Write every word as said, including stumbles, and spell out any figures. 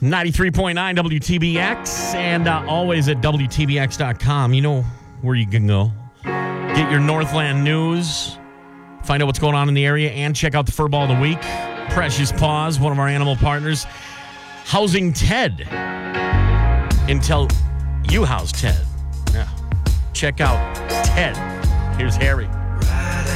ninety-three point nine W T B X and uh, always at W T B X dot com. You know where you can go. Get your Northland news, find out what's going on in the area, and check out the Furball of the Week. Precious Paws, one of our animal partners, housing Ted until you house Ted. Yeah. Check out Ted. Here's Harry.